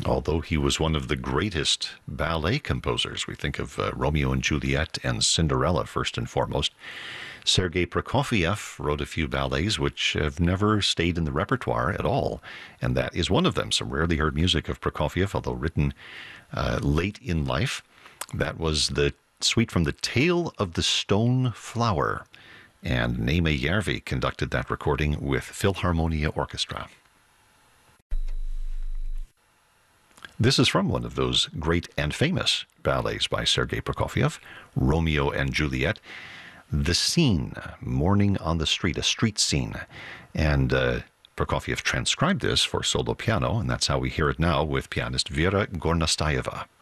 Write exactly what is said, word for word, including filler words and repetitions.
although he was one of the greatest ballet composers. We think of uh, Romeo and Juliet and Cinderella first and foremost. Sergei Prokofiev wrote a few ballets which have never stayed in the repertoire at all, and that is one of them. Some rarely heard music of Prokofiev, although written uh, late in life. That was the suite from The Tale of the Stone Flower, and Naima Järvi conducted that recording with Philharmonia Orchestra. This is from one of those great and famous ballets by Sergei Prokofiev, Romeo and Juliet. The scene, Morning on the Street, a street scene. And uh, Prokofiev transcribed this for solo piano, and that's how we hear it now with pianist Vera Gornastayeva.